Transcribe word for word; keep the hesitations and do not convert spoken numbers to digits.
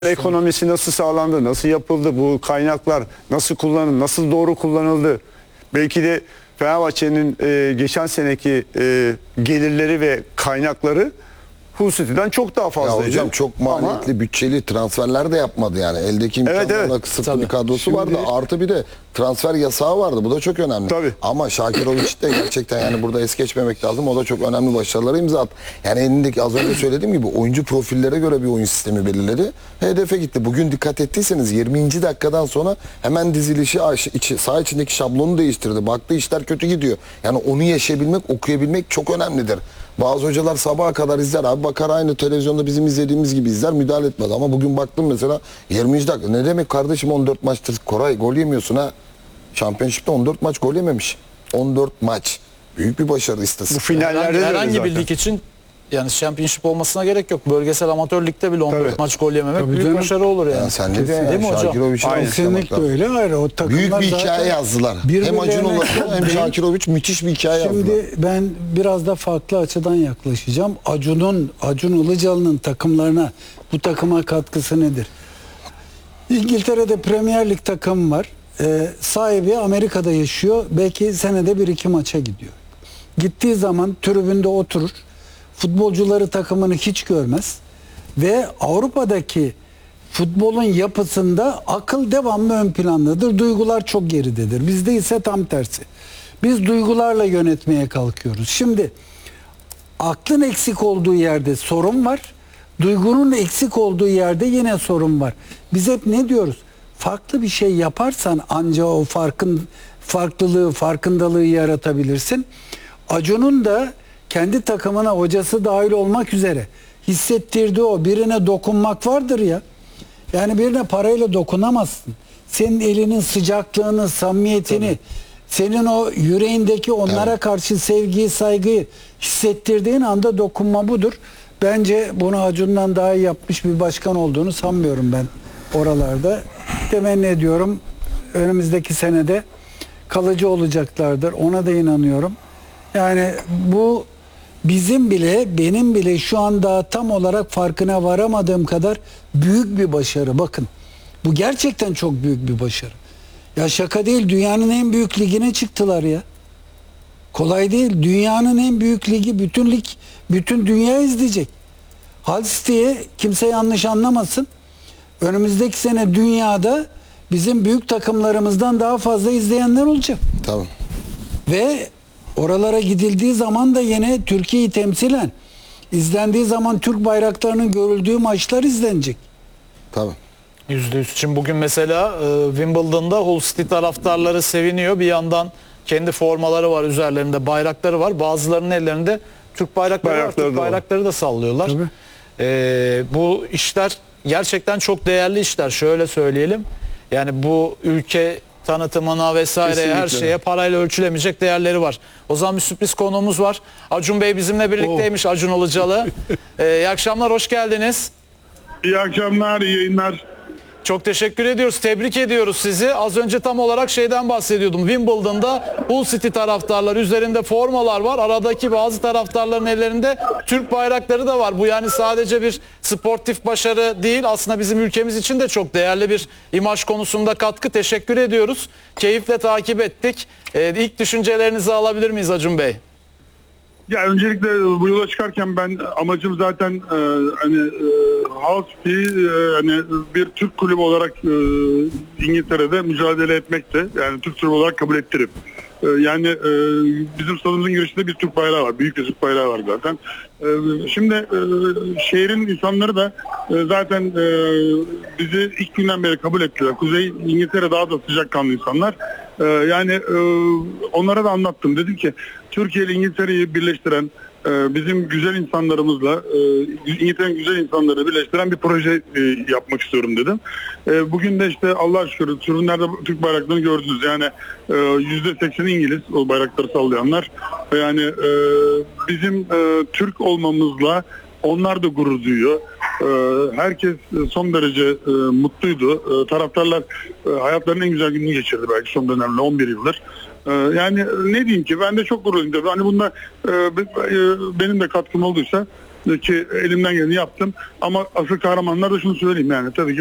Ekonomisi nasıl sağlandı, nasıl yapıldı, bu kaynaklar nasıl kullanıldı, nasıl doğru kullanıldı? Belki de Fenerbahçe'nin e, geçen seneki e, gelirleri ve kaynakları Hull City'den çok daha fazlaydı. Ya hocam çok maliyetli, ama bütçeli transferler de yapmadı yani. Eldeki imkanlarla evet, evet. kısıtlı Tabii. bir kadrosu Şimdi... vardı. Artı bir de transfer yasağı vardı. Bu da çok önemli. Tabii. Ama Şakirovic de gerçekten yani burada es geçmemek lazım. O da çok önemli başarılara imza attı. Yani elindeki az önce söylediğim gibi oyuncu profillere göre bir oyun sistemi belirledi. Hedefe gitti. Bugün dikkat ettiyseniz yirminci dakikadan sonra hemen dizilişi saha içindeki şablonu değiştirdi. Baktı işler kötü gidiyor. Yani onu yaşayabilmek, okuyabilmek çok önemlidir. Bazı hocalar sabaha kadar izler abi, bakar aynı televizyonda bizim izlediğimiz gibi izler, müdahale etmez. Ama bugün baktım mesela yirminci dakika, ne demek kardeşim on dört maçtır Koray gol yemiyorsun ha. Şampiyonşipte on dört maç gol yememiş. on dört maç. Büyük bir başarı istatistik. Bu finallerde herhangi, herhangi bir lig için yani şampiyonşip olmasına gerek yok. Bölgesel amatör ligde bile on dört Tabii. maç gol yememek Tabii büyük canım. başarı olur yani. yani sen ne diyorsun? Değil mi hocam? Kesinlikle öyle. Hayır, o büyük bir hikaye yazdılar. Hem Acun Ilıcalı hem Şakirovic müthiş bir hikaye Şimdi yazdılar. Şimdi ben biraz da farklı açıdan yaklaşacağım. Acun'un, Acun Ilıcalı'nın takımlarına, bu takıma katkısı nedir? İngiltere'de Premier Lig takım var. Ee, sahibi Amerika'da yaşıyor. Belki senede bir iki maça gidiyor. Gittiği zaman tribünde oturur. Futbolcuları, takımını hiç görmez. Ve Avrupa'daki futbolun yapısında akıl devamlı ön plandadır. Duygular çok geridedir. Bizde ise tam tersi. Biz duygularla yönetmeye kalkıyoruz. Şimdi aklın eksik olduğu yerde sorun var. Duygunun eksik olduğu yerde yine sorun var. Biz hep ne diyoruz? Farklı bir şey yaparsan ancak o farkın farklılığı, farkındalığı yaratabilirsin. Acun'un da kendi takımına, hocası dahil olmak üzere hissettirdiği o birine dokunmak vardır ya. Yani birine parayla dokunamazsın. Senin elinin sıcaklığını, samimiyetini, Tabii. senin o yüreğindeki onlara evet. karşı sevgiyi, saygıyı hissettirdiğin anda dokunma budur. Bence bunu Acun'dan daha iyi yapmış bir başkan olduğunu sanmıyorum ben oralarda. Temenni ediyorum önümüzdeki senede kalıcı olacaklardır. Ona da inanıyorum. Yani bu bizim bile, benim bile şu anda tam olarak farkına varamadığım kadar büyük bir başarı. Bakın, bu gerçekten çok büyük bir başarı. Ya şaka değil, dünyanın en büyük ligine çıktılar ya. Kolay değil. Dünyanın en büyük ligi, bütün lig, bütün dünya izleyecek. Hull City'ye kimse yanlış anlamasın. Önümüzdeki sene dünyada bizim büyük takımlarımızdan daha fazla izleyenler olacak. Tamam. Ve oralara gidildiği zaman da yine Türkiye'yi temsilen izlendiği zaman Türk bayraklarının görüldüğü maçlar izlenecek. Tamam. yüzde yüz. Şimdi bugün mesela e, Wimbledon'da Hull City taraftarları seviniyor. Bir yandan kendi formaları var, üzerlerinde bayrakları var. Bazılarının ellerinde Türk bayrakları, bayrakları var. Türk bayrakları da sallıyorlar. E, bu işler gerçekten çok değerli işler. Şöyle söyleyelim. Yani bu ülke tanıtımına vesaire Kesinlikle. her şeye parayla ölçülemeyecek değerleri var. O zaman bir sürpriz konuğumuz var. Acun Bey bizimle birlikteymiş. Oh. Acun Ilıcalı. ee, iyi akşamlar, hoş geldiniz. İyi akşamlar, iyi yayınlar. Çok teşekkür ediyoruz. Tebrik ediyoruz sizi. Az önce tam olarak şeyden bahsediyordum. Wimbledon'da Hull City taraftarları üzerinde formalar var. Aradaki bazı taraftarların ellerinde Türk bayrakları da var. Bu yani sadece bir sportif başarı değil. Aslında bizim ülkemiz için de çok değerli bir imaj konusunda katkı. Teşekkür ediyoruz. Keyifle takip ettik. Ee, ilk düşüncelerinizi alabilir miyiz Acun Bey? Ya öncelikle bu yola çıkarken ben amacım zaten e, hani e, Hull City e, hani bir Türk kulübü olarak e, İngiltere'de mücadele etmekti. Yani Türk kulübü olarak kabul ettirip. E, yani e, bizim stadımızın girişinde bir Türk bayrağı var. Büyük bir Türk bayrağı var zaten. E, şimdi e, şehrin insanları da e, zaten e, bizi ilk günden beri kabul ettiler. Kuzey İngiltere daha da sıcakkanlı insanlar. E, yani e, onlara da anlattım. Dedim ki Türkiye ile İngiltere'yi birleştiren, e, bizim güzel insanlarımızla e, İngiltere'nin güzel insanları birleştiren bir proje e, yapmak istiyorum dedim. E, bugün de işte Allah'a şükür tribünlerde Türk bayraklarını gördünüz. Yani e, yüzde seksen İngiliz o bayrakları sallayanlar. Yani e, bizim e, Türk olmamızla onlar da gurur duyuyor. Herkes son derece e, mutluydu. E, taraftarlar e, hayatlarının en güzel gününü geçirdi belki son dönemde on bir yıldır. E, yani ne diyeyim ki ben de çok gururluyum. Hani bunda e, e, benim de katkım olduysa ki elimden geleni yaptım. Ama asıl kahramanlar da şunu söyleyeyim yani tabii ki